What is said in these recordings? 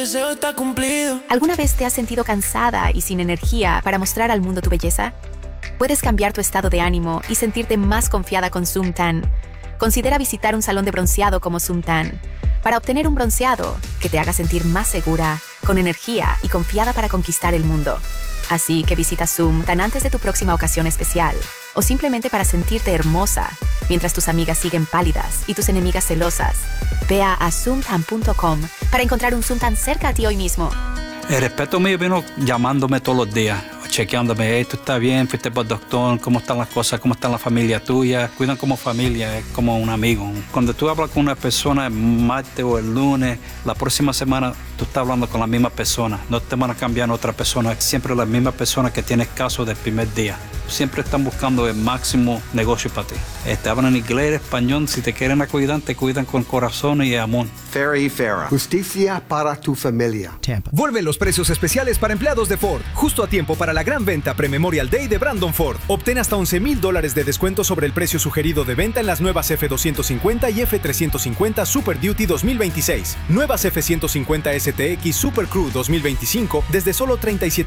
deseo está cumplido. ¿Alguna vez te has sentido cansada y sin energía para mostrar al mundo tu belleza? Puedes cambiar tu estado de ánimo y sentirte más confiada con Suntan. Considera visitar un salón de bronceado como Suntan para obtener un bronceado que te haga sentir más segura, con energía y confiada para conquistar el mundo. Así que visita Suntan antes de tu próxima ocasión especial o simplemente para sentirte hermosa mientras tus amigas siguen pálidas y tus enemigas celosas. Ve a suntan.com para encontrar un Suntan cerca a ti hoy mismo. El respeto mío vino llamándome todos los días, chequeándome, hey, tú estás bien, fuiste por el doctor, cómo están las cosas, cómo está la familia tuya, cuidan como familia, es como un amigo. Cuando tú hablas con una persona el martes o el lunes, la próxima semana tú estás hablando con la misma persona, no te van a cambiar a otra persona, es siempre la misma persona que tienes caso del primer día. Siempre están buscando el máximo negocio para ti. Hablan en inglés, español, si te quieren cuidar, te cuidan con corazón y amor. Farah y Farah. Justicia para tu familia. Tampa. Vuelven los precios especiales para empleados de Ford, justo a tiempo para la gran venta Pre-Memorial Day de Brandon Ford. Obtén hasta $11,000 de descuento sobre el precio sugerido de venta en las nuevas F250 y F350 Super Duty 2026. Nuevas F150 STX Super Crew 2025 desde solo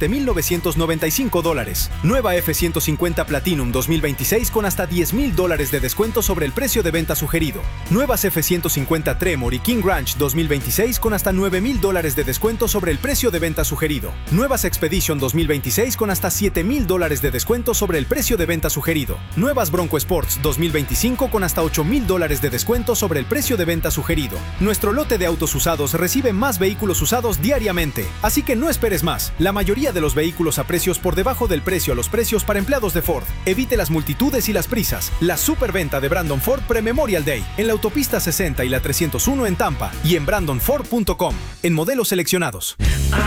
$37,995. Nueva F150 Platinum 2026 con hasta $10,000 de descuento sobre el precio de venta sugerido. Nuevas F150 Tremor y King Ranch 2026 con hasta $9,000 de descuento sobre el precio de venta sugerido. Nuevas Expedition 2026 con hasta $7,000 de descuento sobre el precio de venta sugerido. Nuevas Bronco Sports 2025 con hasta $8,000 de descuento sobre el precio de venta sugerido. Nuestro lote de autos usados recibe más vehículos usados diariamente, así que no esperes más. La mayoría de los vehículos a precios por debajo del precio a los precios para empleados de Ford. Evite las multitudes y las prisas. La superventa de Brandon Ford Pre-Memorial Day en la autopista 60 y la 301 en Tampa y en brandonford.com en modelos seleccionados.